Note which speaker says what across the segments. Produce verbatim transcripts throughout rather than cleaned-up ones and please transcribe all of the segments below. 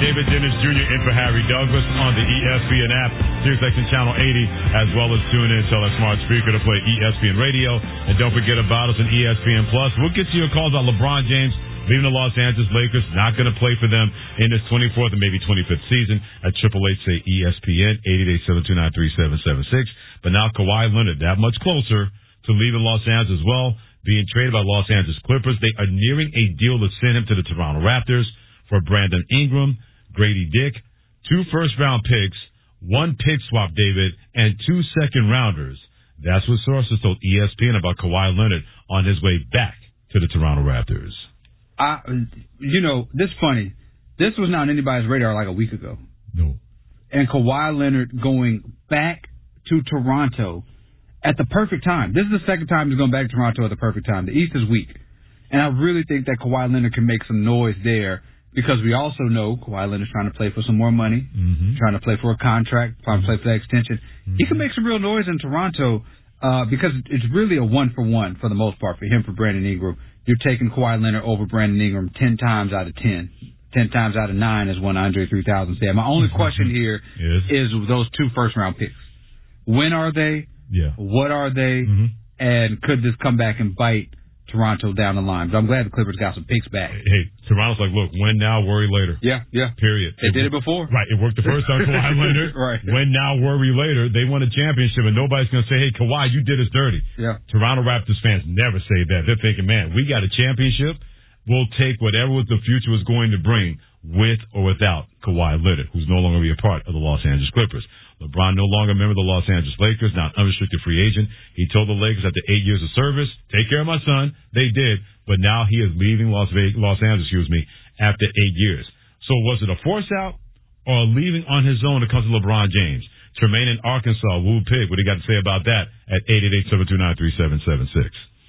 Speaker 1: David Dennis Junior in for Harry Douglas on the E S P N app, SiriusXM Channel eighty, as well as tune in, tell a smart speaker to play E S P N Radio. And don't forget about us on E S P N Plus. We'll get to your calls on LeBron James leaving the Los Angeles Lakers, not going to play for them in his twenty-fourth and maybe twenty-fifth season at triple eight say E S P N, eight eight eight, seven two nine, three seven seven six. But now Kawhi Leonard, that much closer to leaving Los Angeles as well, being traded by Los Angeles Clippers. They are nearing a deal to send him to the Toronto Raptors for Brandon Ingram, Grady Dick, two first-round picks, one pick swap, David, and two second-rounders. That's what sources told E S P N about Kawhi Leonard on his way back to the Toronto Raptors.
Speaker 2: I, you know, this is funny. This was not on anybody's radar like a week ago.
Speaker 1: No.
Speaker 2: And Kawhi Leonard going back to Toronto at the perfect time. This is the second time he's going back to Toronto at the perfect time. The East is weak. And I really think that Kawhi Leonard can make some noise there because we also know Kawhi Leonard's trying to play for some more money, mm-hmm. trying to play for a contract, trying to play for that extension. Mm-hmm. He can make some real noise in Toronto uh, because it's really a one-for-one for the most part for him, for Brandon Ingram. You're taking Kawhi Leonard over Brandon Ingram ten times out of ten. ten times out of nine, as one Andre three thousand said. My only question here yes. is those two first-round picks. When are they?
Speaker 1: Yeah.
Speaker 2: What are they? Mm-hmm. And could this come back and bite Toronto down the line? But I'm glad the Clippers got some picks back.
Speaker 1: Hey, Toronto's like, look, win now, worry later.
Speaker 2: Yeah, yeah.
Speaker 1: Period.
Speaker 2: They
Speaker 1: it
Speaker 2: did
Speaker 1: worked,
Speaker 2: it before.
Speaker 1: Right. It worked the first time, Kawhi Leonard.
Speaker 2: Right.
Speaker 1: Win now, worry later. They won a championship, and nobody's going to say, hey, Kawhi, you did us dirty.
Speaker 2: Yeah.
Speaker 1: Toronto Raptors fans never say that. They're thinking, man, we got a championship. We'll take whatever the future was going to bring with or without Kawhi Leonard, who's no longer going to be a part of the Los Angeles Clippers. LeBron no longer a member of the Los Angeles Lakers, now an unrestricted free agent. He told the Lakers after eight years of service, take care of my son. They did, but now he is leaving Las Vegas, Los Angeles, excuse me, after eight years. So was it a force out or leaving on his own to come to LeBron James? Tremaine in Arkansas, Woo Pig, what do you got to say about that at eight eight eight, seven two nine, three seven seven six?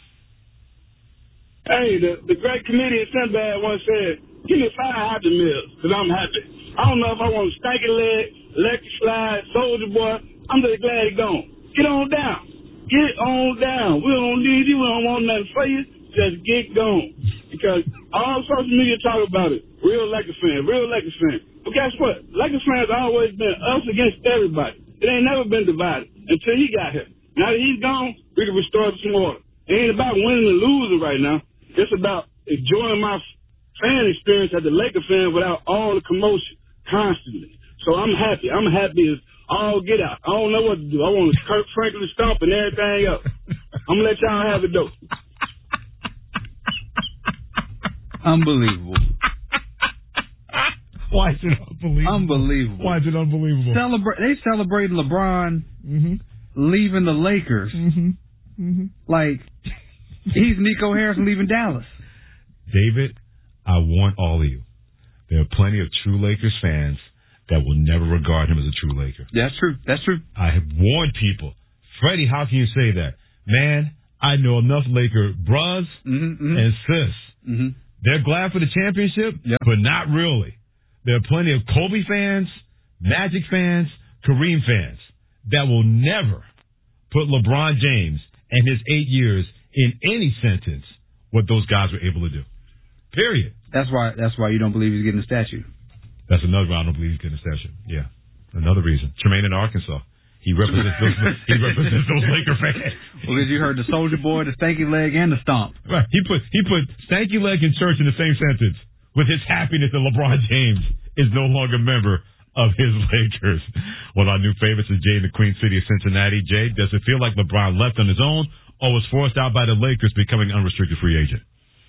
Speaker 3: Hey, the, the great comedian Sinbad once said, give me five Happy Meals, because I'm happy. I don't know if I want stanky leg, electric slide, soldier boy. I'm just glad he's gone. Get on down. Get on down. We don't need you. We don't want nothing for you. Just get gone. Because all social media talk about it. Real Lakers fan, real Lakers fan. But guess what? Lakers fans always been us against everybody. It ain't never been divided until he got here. Now that he's gone, we can restore some order. It ain't about winning and losing right now. It's about enjoying my fan experience as a Laker fan without all the commotion constantly. So I'm happy. I'm happy as all get out. I don't know what to do. I want to Kirk Franklin stomp and everything else. I'm going to let y'all have it, though.
Speaker 2: Unbelievable.
Speaker 1: Why is it unbelievable?
Speaker 2: Unbelievable.
Speaker 1: Why is it unbelievable?
Speaker 2: Celebra- they celebrating LeBron
Speaker 1: mm-hmm.
Speaker 2: leaving the Lakers.
Speaker 1: Mm-hmm. Mm-hmm.
Speaker 2: Like, he's Nico Harrison leaving Dallas.
Speaker 1: David, I warn all of you. There are plenty of true Lakers fans that will never regard him as a true Laker.
Speaker 2: That's true. That's true.
Speaker 1: I have warned people. Freddie, how can you say that? Man, I know enough Laker bros
Speaker 2: mm-hmm, mm-hmm.
Speaker 1: and sis.
Speaker 2: Mm-hmm.
Speaker 1: They're glad for the championship,
Speaker 2: yep.
Speaker 1: but not really. There are plenty of Kobe fans, Magic fans, Kareem fans that will never put LeBron James and his eight years in any sentence what those guys were able to do. Period.
Speaker 2: That's why That's why you don't believe he's getting a statue.
Speaker 1: That's another reason I don't believe he's getting a statue. Yeah. Another reason. Tremaine in Arkansas. He represents those, he represents those Laker fans.
Speaker 2: Well, as you heard, the soldier boy, the stanky leg, and the stomp.
Speaker 1: Right. He put he put stanky leg and church in the same sentence with his happiness that LeBron James is no longer a member of his Lakers. One of our new favorites is Jay in the Queen City of Cincinnati. Jay, does it feel like LeBron left on his own or was forced out by the Lakers becoming an unrestricted free agent?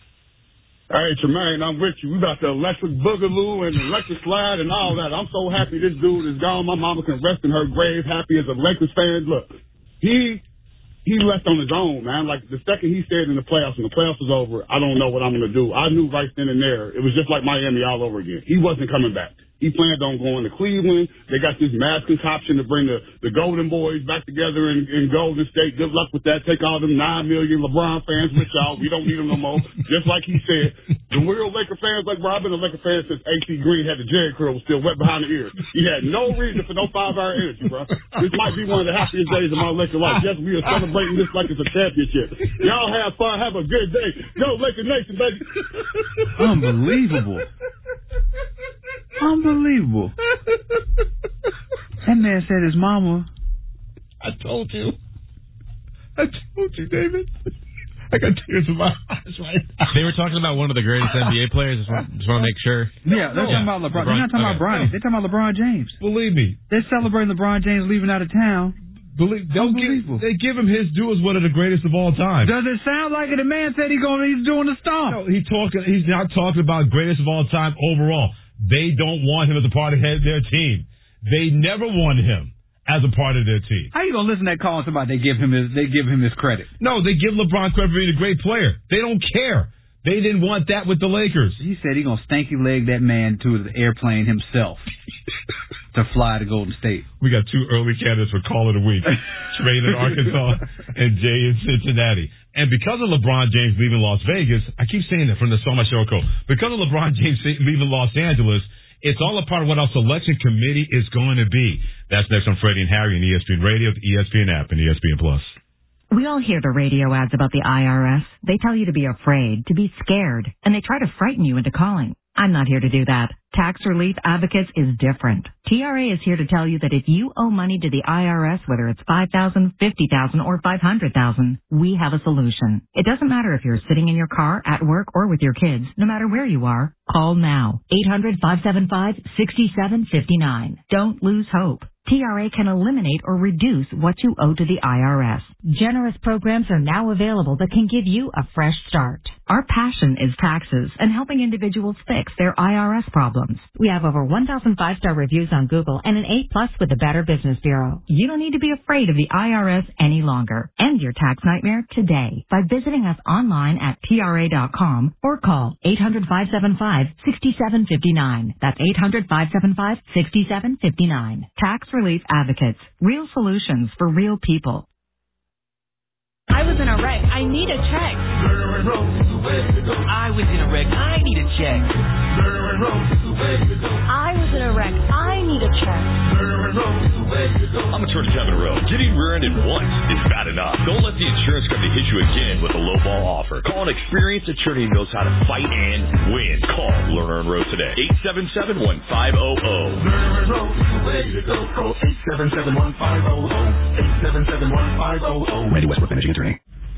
Speaker 3: Hey, Tremaine, I'm with you. We got the electric boogaloo and electric slide and all that. I'm so happy this dude is gone. My mama can rest in her grave happy as a Lakers fan. Look, he he left on his own, man. Like, the second he stayed in the playoffs and the playoffs was over, I don't know what I'm going to do. I knew right then and there. It was just like Miami all over again. He wasn't coming back. He planned on going to Cleveland. They got this mass concoction to bring the, the Golden Boys back together in, in Golden State. Good luck with that. Take all them nine million LeBron fans with y'all. We don't need them no more. Just like he said, the real Laker fans, like, bro, I've been a Laker fan since A C Green had the Jerry curl, was still wet behind the ears. He had no reason for no five-hour energy, bro. This might be one of the happiest days of my Laker life. Yes, we are celebrating this like it's a championship. Y'all have fun. Have a good day. Go Laker Nation, baby.
Speaker 2: Unbelievable. Unbelievable. That man said his mama.
Speaker 1: I told you. I told you, David. I got tears in my eyes right now.
Speaker 4: They were talking about one of the greatest N B A players. Just want, just want to make sure.
Speaker 2: Yeah, they're
Speaker 4: yeah.
Speaker 2: talking about LeBron.
Speaker 4: LeBron.
Speaker 2: They're not talking
Speaker 4: okay.
Speaker 2: about Bronny. They're talking about LeBron James.
Speaker 1: Believe me.
Speaker 2: They're celebrating LeBron James leaving out of town.
Speaker 1: Believe, they'll give, they give him his due as one of the greatest of all time.
Speaker 2: Does it sound like it? The man said he going, he's doing the stomp.
Speaker 1: No, he talking. He's not talking about greatest of all time overall. They don't want him as a part of their team. They never wanted him as a part of their team.
Speaker 2: How you gonna listen to that call and somebody they give him his they give him his credit?
Speaker 1: No, they give LeBron credit for being a great player. They don't care. They didn't want that with the Lakers.
Speaker 2: He said he gonna stanky leg that man to the airplane himself to fly to Golden State.
Speaker 1: We got two early candidates for Call of the Week: Trey in Arkansas and Jay in Cincinnati. And because of LeBron James leaving Las Vegas, I keep saying that from the So My Show code. Because of LeBron James leaving Los Angeles, it's all a part of what our selection committee is going to be. That's next on Freddie and Harry on E S P N Radio, the E S P N app, and E S P N Plus.
Speaker 5: We all hear the radio ads about the I R S. They tell you to be afraid, to be scared, and they try to frighten you into calling. I'm not here to do that. Tax Relief Advocates is different. T R A is here to tell you that if you owe money to the I R S, whether it's five thousand dollars, fifty thousand dollars, or five hundred thousand dollars, we have a solution. It doesn't matter if you're sitting in your car, at work, or with your kids. No matter where you are, call now. eight hundred, five seven five, six seven five nine. Don't lose hope. T R A can eliminate or reduce what you owe to the I R S. Generous programs are now available that can give you a fresh start. Our passion is taxes and helping individuals fix their I R S problems. We have over one thousand five-star reviews on Google and an A plus with the Better Business Bureau. You don't need to be afraid of the I R S any longer. End your tax nightmare today by visiting us online at T R A dot com or call eight hundred, five seven five, six seven five nine. That's eight hundred, five seven five, six seven five nine. Tax Relief Advocates. Real solutions for real people.
Speaker 6: I was in a wreck. I need a check.
Speaker 7: I was in a wreck. I need a check.
Speaker 6: I was in a wreck. I need a check.
Speaker 8: I'm a Attorney Kevin Rowe. Getting rear-ended once is bad enough. Don't let the insurance company hit you again with a lowball offer. Call an experienced attorney who knows how to fight and win. Call Lerner and Rowe today. eight seven seven, one five zero zero.
Speaker 9: Lerner and Rowe is the way to go. Call eight seven seven, one five zero zero. eight seven seven, one five zero zero.
Speaker 10: Randy Westbrook, Managing Attorney.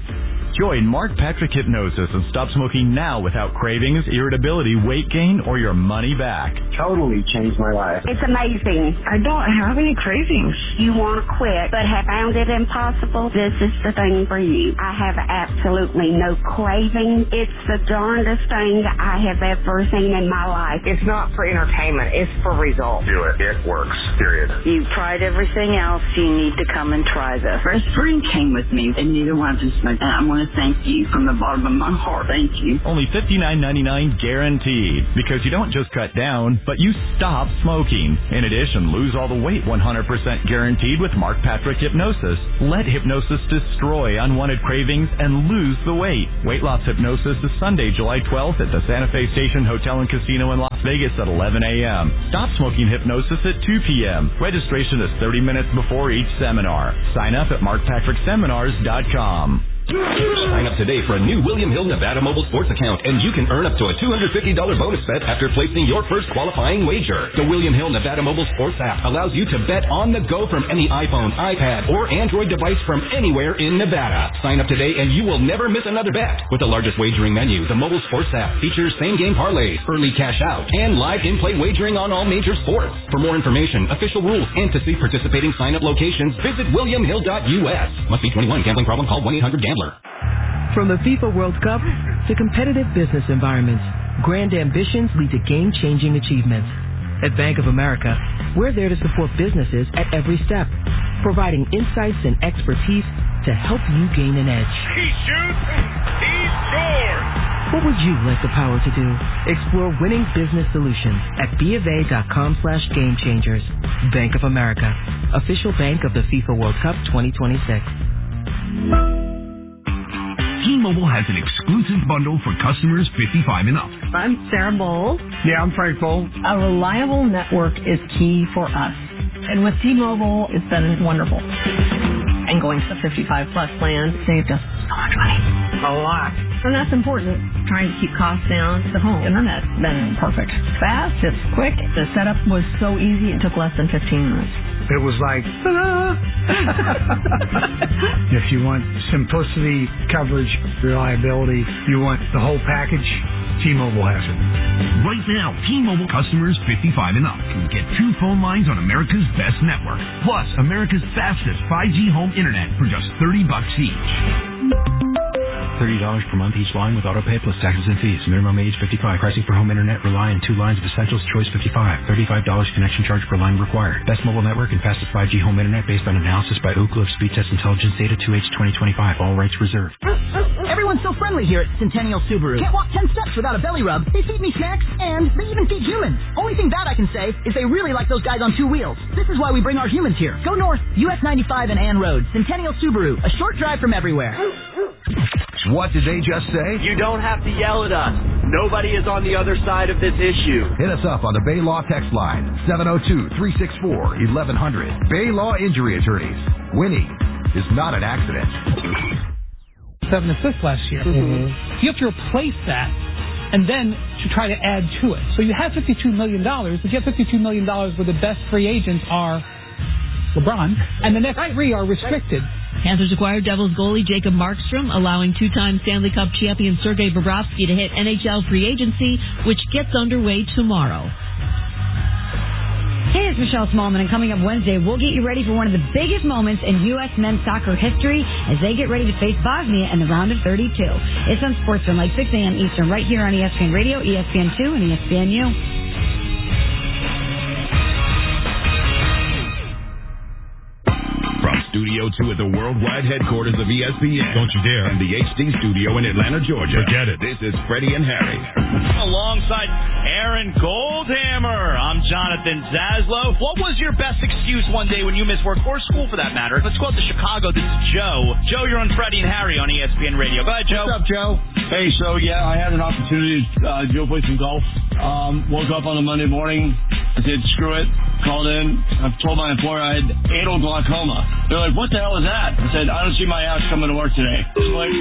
Speaker 10: Join Mark Patrick Hypnosis and stop smoking now without cravings, irritability, weight gain, or your money back.
Speaker 11: Totally changed my life.
Speaker 12: It's amazing. I don't have any cravings. You want to quit, but have found it impossible? This is the thing for you. I have absolutely no craving. It's the darndest thing I have ever seen in my life.
Speaker 11: It's not for entertainment. It's for results.
Speaker 13: Do it. It works. Period.
Speaker 14: You've tried everything else. You need to come and try this.
Speaker 15: First spring came with me, and neither one of us smoked. I want to thank you from the bottom of my heart. Thank you.
Speaker 10: Only fifty-nine ninety-nine guaranteed. Because you don't just cut down, but you stop smoking. In addition, lose all the weight one hundred percent guaranteed with Mark Patrick Hypnosis. Let hypnosis destroy unwanted cravings and lose the weight. Weight Loss Hypnosis is Sunday, July twelfth at the Santa Fe Station Hotel and Casino in Las Vegas at eleven a.m. Stop smoking hypnosis at two p.m. Registration is thirty minutes before each seminar. Sign up at mark patrick seminars dot com.
Speaker 16: Sign up today for a new William Hill Nevada Mobile Sports account, and you can earn up to a two hundred fifty dollars bonus bet after placing your first qualifying wager. The William Hill Nevada Mobile Sports app allows you to bet on the go from any iPhone, iPad, or Android device from anywhere in Nevada. Sign up today, and you will never miss another bet. With the largest wagering menu, the mobile sports app features same-game parlays, early cash out, and live in-play wagering on all major sports. For more information, official rules, and to see participating sign-up locations, visit william hill dot u s. Must be twenty-one. Gambling problem? Call one eight hundred gambler.
Speaker 17: From the FIFA World Cup to competitive business environments, grand ambitions lead to game-changing achievements. At Bank of America, we're there to support businesses at every step, providing insights and expertise to help you gain an edge.
Speaker 18: He shoots, he scores!
Speaker 17: What would you like the power to do? Explore winning business solutions at BofA.com slash game changers. Bank of America, official bank of the FIFA World Cup twenty twenty-six.
Speaker 19: T-Mobile has an exclusive bundle for customers fifty-five and up.
Speaker 20: I'm Sarah Bowles.
Speaker 21: Yeah, I'm Frank Bowles.
Speaker 20: A reliable network is key for us. And with T-Mobile, it's been wonderful. And going to the fifty-five plus plan saved us so much money.
Speaker 21: A lot.
Speaker 20: And that's important, trying to keep costs down. The home internet's been perfect. Fast, it's quick. The setup was so easy, it took less than fifteen minutes.
Speaker 21: It was like, if you want simplicity, coverage, reliability, you want the whole package, T-Mobile has it.
Speaker 19: Right now, T-Mobile customers fifty-five and up can get two phone lines on America's best network, plus America's fastest five G home internet for just thirty bucks each.
Speaker 22: thirty dollars per month each line with autopay plus taxes and fees. Minimum age fifty-five. Pricing for home internet rely on two lines of Essentials Choice fifty-five. thirty-five dollars connection charge per line required. Best mobile network and fastest five G home internet based on analysis by Ookla of Speed Test Intelligence Data two H twenty twenty-five. All rights reserved.
Speaker 23: Everyone's so friendly here at Centennial Subaru. Can't walk ten steps without a belly rub. They feed me snacks, and they even feed humans. Only thing bad I can say is they really like those guys on two wheels. This is why we bring our humans here. Go north, U S ninety-five and Ann Road. Centennial Subaru. A short drive from everywhere.
Speaker 24: What did they just say?
Speaker 25: You don't have to yell at us. Nobody is on the other side of this issue.
Speaker 24: Hit us up on the Bay Law text line, seven oh two, three six four, eleven hundred. Bay Law Injury Attorneys. Winning is not an accident.
Speaker 26: Seven assists last year. Mm-hmm. You have to replace that and then to try to add to it. So you have fifty-two million dollars, but you have fifty-two million dollars where the best free agents are LeBron, and the next three are restricted.
Speaker 27: Panthers acquired Devils goalie Jacob Markstrom, allowing two-time Stanley Cup champion Sergei Bobrovsky to hit N H L free agency, which gets underway tomorrow.
Speaker 28: Hey, it's Michelle Smallman, and coming up Wednesday, we'll get you ready for one of the biggest moments in U S men's soccer history as they get ready to face Bosnia in the round of thirty-two. It's on SportsFilm, like six a.m. Eastern, right here on E S P N Radio, E S P N two, and E S P N U.
Speaker 8: Studio two at the worldwide headquarters of E S P N.
Speaker 1: Don't you dare.
Speaker 8: And the H D studio in Atlanta, Georgia.
Speaker 1: Forget it.
Speaker 8: This is Freddie and Harry.
Speaker 29: Alongside Aaron Goldhammer, I'm Jonathan Zaslow. What was your best excuse one day when you missed work or school for that matter? Let's go out to Chicago. This is Joe. Joe, you're on Freddie and Harry on E S P N Radio. Go ahead, Joe.
Speaker 30: What's up, Joe? Hey, so yeah, I had an opportunity to uh, go play some golf. Um, woke up on a Monday morning. I said, screw it. Called in. I told my employer I had anal glaucoma. They're like, what the hell is that? I said, I don't see my ass coming to work today. Like,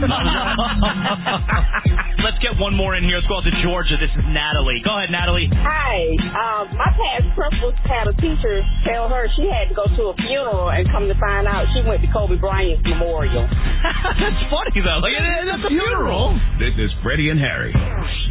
Speaker 29: let's get one more in here. Let's go out to Georgia. This is Natalie. Go ahead, Natalie.
Speaker 31: Hi. Um, my past principal had a teacher tell her she had to go to a funeral, and come to find out she went to Kobe Bryant's memorial.
Speaker 29: That's funny, though. Like, that's a funeral.
Speaker 8: This is Freddie and Harry.